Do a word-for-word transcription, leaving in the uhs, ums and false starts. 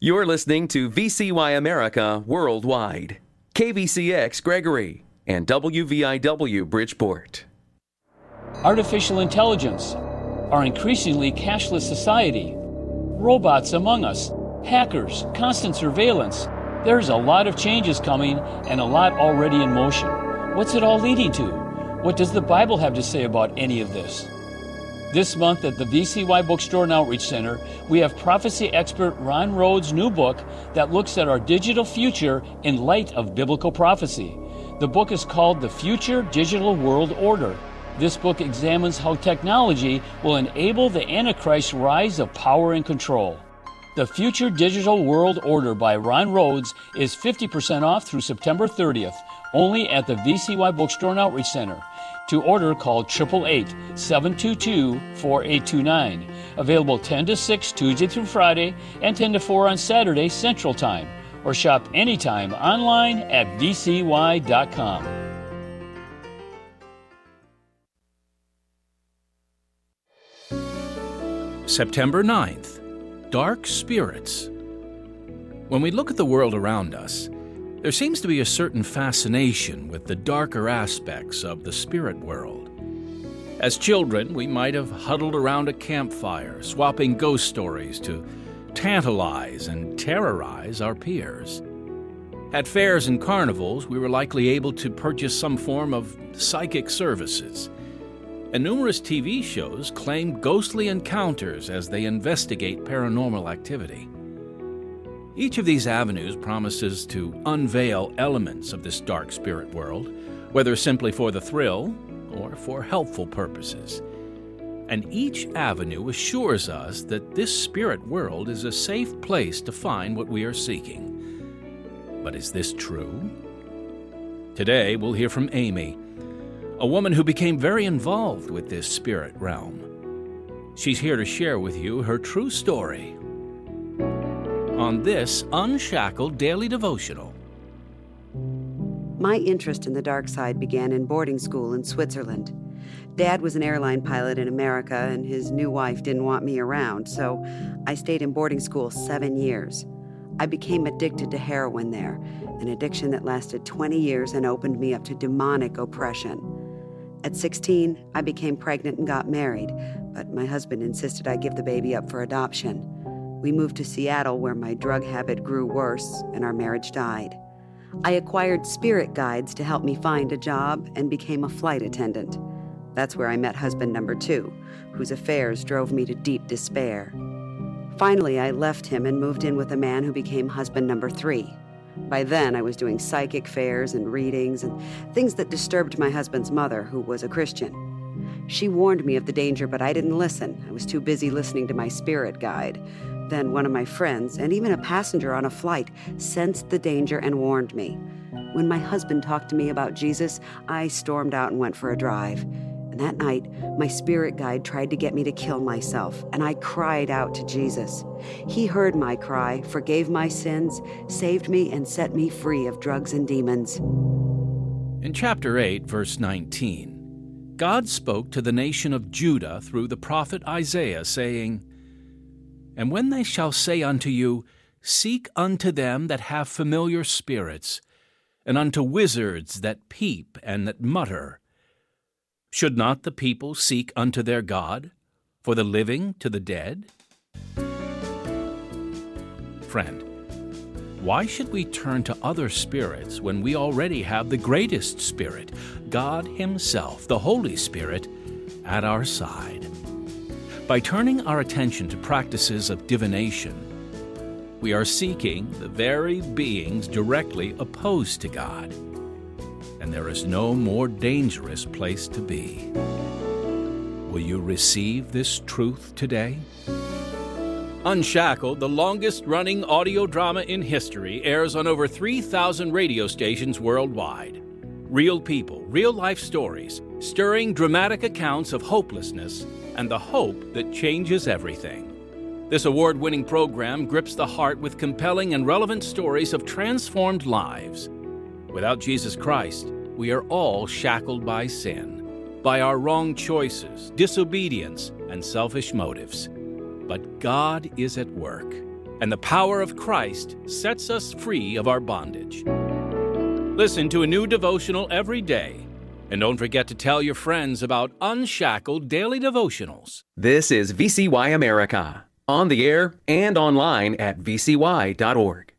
You're listening to V C Y America Worldwide, K V C X Gregory, and W V I W Bridgeport. Artificial intelligence, our increasingly cashless society, robots among us, hackers, constant surveillance. There's a lot of changes coming and a lot already in motion. What's it all leading to? What does the Bible have to say about any of this? This month at the V C Y Bookstore and Outreach Center, we have prophecy expert Ron Rhodes' new book that looks at our digital future in light of biblical prophecy. The book is called The Future Digital World Order. This book examines how technology will enable the Antichrist's rise of power and control. The Future Digital World Order by Ron Rhodes is fifty percent off through September thirtieth, only at the V C Y Bookstore and Outreach Center. To order, call eight eight eight, seven two two, four eight two nine. Available ten to six Tuesday through Friday and ten to four on Saturday Central Time. Or shop anytime online at v c y dot com. September ninth, Dark Spirits. When we look at the world around us, there seems to be a certain fascination with the darker aspects of the spirit world. As children, we might have huddled around a campfire, swapping ghost stories to tantalize and terrorize our peers. At fairs and carnivals, we were likely able to purchase some form of psychic services. And numerous T V shows claim ghostly encounters as they investigate paranormal activity. Each of these avenues promises to unveil elements of this dark spirit world, whether simply for the thrill or for helpful purposes. And each avenue assures us that this spirit world is a safe place to find what we are seeking. But is this true? Today, we'll hear from Amy, a woman who became very involved with this spirit realm. She's here to share with you her true story on this Unshackled Daily Devotional. My interest in the dark side began in boarding school in Switzerland. Dad was an airline pilot in America, and his new wife didn't want me around, so I stayed in boarding school seven years. I became addicted to heroin there, an addiction that lasted twenty years and opened me up to demonic oppression. At sixteen, I became pregnant and got married, but my husband insisted I give the baby up for adoption. We moved to Seattle, where my drug habit grew worse and our marriage died. I acquired spirit guides to help me find a job and became a flight attendant. That's where I met husband number two, whose affairs drove me to deep despair. Finally, I left him and moved in with a man who became husband number three. By then, I was doing psychic fairs and readings and things that disturbed my husband's mother, who was a Christian. She warned me of the danger, but I didn't listen. I was too busy listening to my spirit guide. Then one of my friends, and even a passenger on a flight, sensed the danger and warned me. When my husband talked to me about Jesus, I stormed out and went for a drive. And that night, my spirit guide tried to get me to kill myself, and I cried out to Jesus. He heard my cry, forgave my sins, saved me, and set me free of drugs and demons. In chapter eight, verse nineteen, God spoke to the nation of Judah through the prophet Isaiah, saying, "And when they shall say unto you, Seek unto them that have familiar spirits, and unto wizards that peep and that mutter, should not the people seek unto their God, for the living to the dead?" Friend, why should we turn to other spirits when we already have the greatest spirit, God Himself, the Holy Spirit, at our side? By turning our attention to practices of divination, we are seeking the very beings directly opposed to God. And there is no more dangerous place to be. Will you receive this truth today? Unshackled, the longest-running audio drama in history, airs on over three thousand radio stations worldwide. Real people, real-life stories, stirring dramatic accounts of hopelessness and the hope that changes everything. This award-winning program grips the heart with compelling and relevant stories of transformed lives. Without Jesus Christ, we are all shackled by sin, by our wrong choices, disobedience, and selfish motives. But God is at work, and the power of Christ sets us free of our bondage. Listen to a new devotional every day, and don't forget to tell your friends about Unshackled Daily Devotionals. This is V C Y America, on the air and online at v c y dot org.